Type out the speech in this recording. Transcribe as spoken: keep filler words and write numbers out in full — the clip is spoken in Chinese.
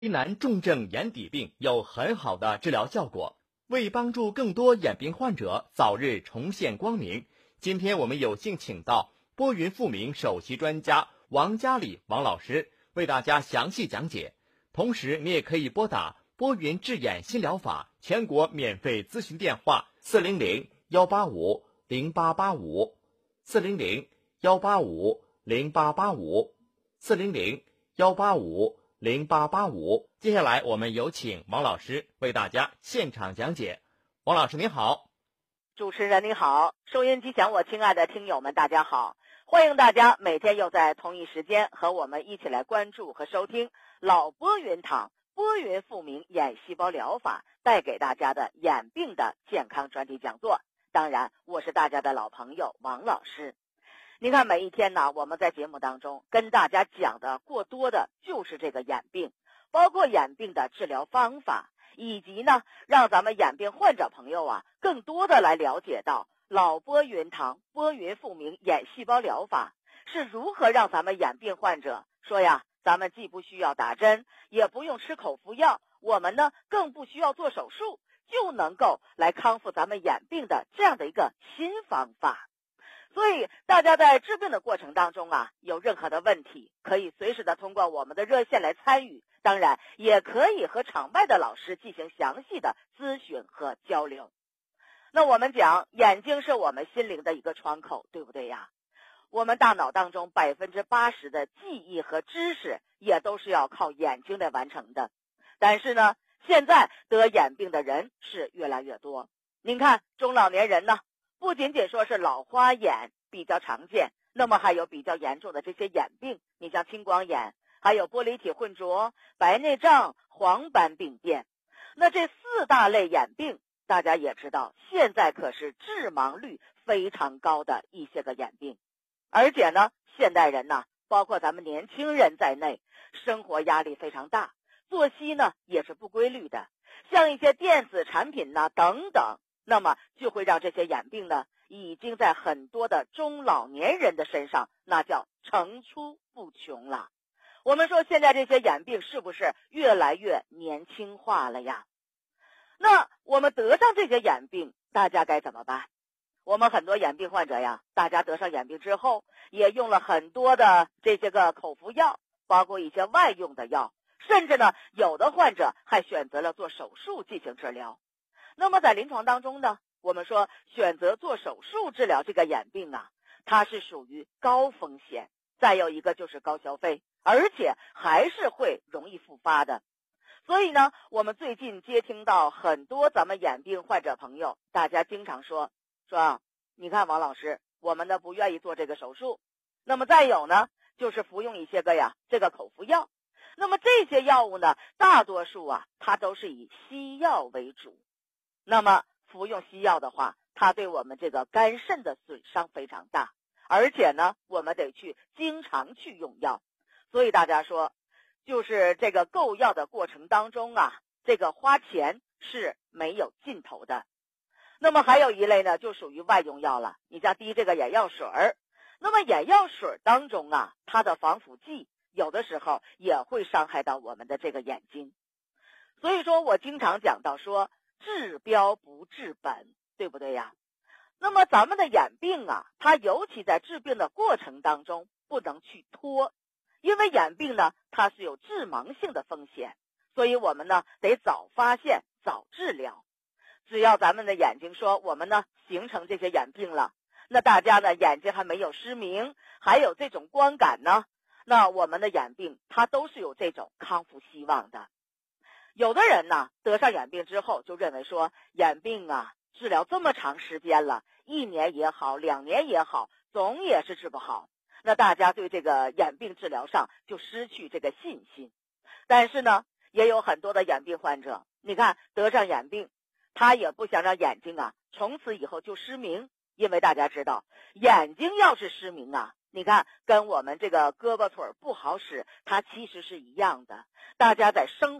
疑难重症眼底病有很好的治疗效果。为帮助更多眼病患者早日重现光明，今天我们有幸请到拨云复明首席专家王嘉礼王老师为大家详细讲解。同时你也可以拨打拨云智眼新疗法全国免费咨询电话四零零幺八五零八八五四零零幺八五零八八五四零零幺八五零八八五。接下来我们有请王老师为大家现场讲解。王老师您好。 主持人您好，收音机前我亲爱的听友们大家好，欢迎大家每天又在同一时间和我们一起来关注和收听老拨云堂拨云复明眼细胞疗法带给大家的眼病的健康专题讲座。当然我是大家的老朋友王老师。您看每一天呢，我们在节目当中跟大家讲的过多的就是这个眼病，包括眼病的治疗方法，以及呢让咱们眼病患者朋友啊更多的来了解到老拨云堂拨云复明眼细胞疗法是如何让咱们眼病患者说呀，咱们既不需要打针，也不用吃口服药，我们呢更不需要做手术，就能够来康复咱们眼病的这样的一个新方法。所以大家在治病的过程当中啊，有任何的问题可以随时的通过我们的热线来参与，当然也可以和场外的老师进行详细的咨询和交流。那我们讲眼睛是我们心灵的一个窗口，对不对呀？我们大脑当中百分之八十的记忆和知识也都是要靠眼睛来完成的。但是呢，现在得眼病的人是越来越多。您看中老年人呢，不仅仅说是老花眼比较常见，那么还有比较严重的这些眼病，你像青光眼，还有玻璃体混浊、白内障、黄斑病变。那这四大类眼病大家也知道，现在可是致盲率非常高的一些个眼病。而且呢，现代人呢，包括咱们年轻人在内，生活压力非常大，作息呢也是不规律的，像一些电子产品呢等等，那么就会让这些眼病呢已经在很多的中老年人的身上那叫层出不穷了。我们说现在这些眼病是不是越来越年轻化了呀？那我们得上这些眼病，大家该怎么办？我们很多眼病患者呀，大家得上眼病之后也用了很多的这些个口服药，包括一些外用的药，甚至呢有的患者还选择了做手术进行治疗。那么在临床当中呢，我们说选择做手术治疗这个眼病啊，它是属于高风险，再有一个就是高消费，而且还是会容易复发的。所以呢，我们最近接听到很多咱们眼病患者朋友，大家经常说说啊，你看王老师，我们呢不愿意做这个手术。那么再有呢，就是服用一些个呀这个口服药。那么这些药物呢，大多数啊它都是以西药为主。那么服用西药的话，它对我们这个肝肾的损伤非常大，而且呢我们得去经常去用药。所以大家说就是这个购药的过程当中啊，这个花钱是没有尽头的。那么还有一类呢，就属于外用药了，你像滴这个眼药水儿。那么眼药水当中啊，它的防腐剂有的时候也会伤害到我们的这个眼睛。所以说我经常讲到说治标不治本，对不对呀？那么咱们的眼病啊，它尤其在治病的过程当中不能去拖，因为眼病呢它是有致盲性的风险，所以我们呢得早发现早治疗。只要咱们的眼睛说我们呢形成这些眼病了，那大家呢眼睛还没有失明，还有这种光感呢，那我们的眼病它都是有这种康复希望的。有的人呢得上眼病之后就认为说眼病啊治疗这么长时间了，一年也好两年也好，总也是治不好，那大家对这个眼病治疗上就失去这个信心。但是呢也有很多的眼病患者，你看得上眼病，他也不想让眼睛啊从此以后就失明，因为大家知道眼睛要是失明啊，你看跟我们这个胳膊腿不好使它其实是一样的。大家在生